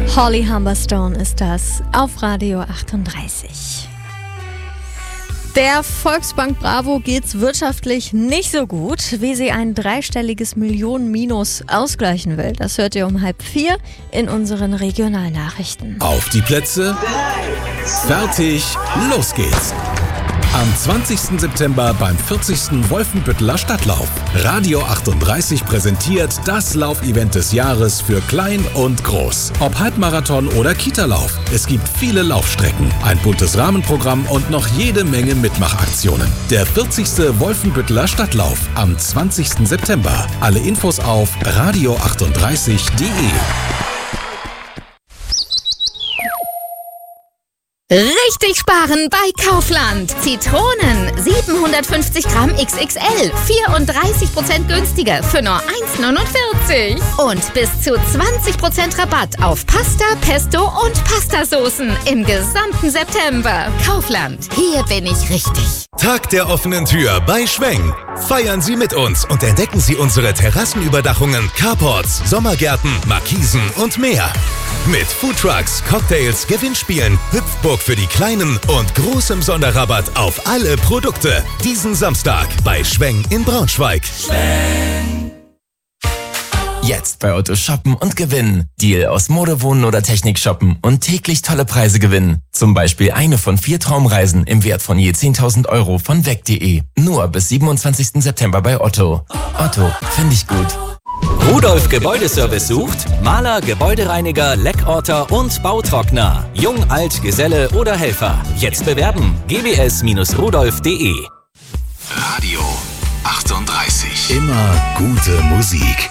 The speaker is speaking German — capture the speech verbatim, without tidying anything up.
Holly Humberstone ist das auf Radio achtunddreißig. Der Volksbank Bravo geht's wirtschaftlich nicht so gut, wie sie ein dreistelliges Millionen-Minus ausgleichen will. Das hört ihr um halb vier in unseren Regionalnachrichten. Auf die Plätze, fertig, los geht's! Am zwanzigsten September beim vierzigsten Wolfenbütteler Stadtlauf. Radio achtunddreißig präsentiert das Laufevent des Jahres für Klein und Groß. Ob Halbmarathon oder Kita-Lauf, es gibt viele Laufstrecken, ein buntes Rahmenprogramm und noch jede Menge Mitmachaktionen. Der vierzigste Wolfenbütteler Stadtlauf am zwanzigsten September. Alle Infos auf radio achtunddreißig punkt de. Richtig sparen bei Kaufland. Zitronen siebenhundertfünfzig Gramm X X L, vierunddreißig Prozent günstiger für nur eins neunundvierzig. Und bis zu zwanzig Prozent Rabatt auf Pasta, Pesto und Pastasoßen im gesamten September. Kaufland, hier bin ich richtig. Tag der offenen Tür bei Schweng. Feiern Sie mit uns und entdecken Sie unsere Terrassenüberdachungen, Carports, Sommergärten, Markisen und mehr. Mit Foodtrucks, Cocktails, Gewinnspielen, Hüpfburg für die Kleinen und großem Sonderrabatt auf alle Produkte. Diesen Samstag bei Schweng in Braunschweig. Schweng. Jetzt bei Otto shoppen und gewinnen. Deal aus Mode, Wohnen oder Technik shoppen und täglich tolle Preise gewinnen. Zum Beispiel eine von vier Traumreisen im Wert von je zehntausend Euro von weg punkt de. Nur bis siebenundzwanzigsten September bei Otto. Otto, finde ich gut. Rudolf Gebäudeservice sucht Maler, Gebäudereiniger, Leckorter und Bautrockner. Jung, alt, Geselle oder Helfer. Jetzt bewerben. g b s rudolf punkt de. Radio achtunddreißig. Immer gute Musik.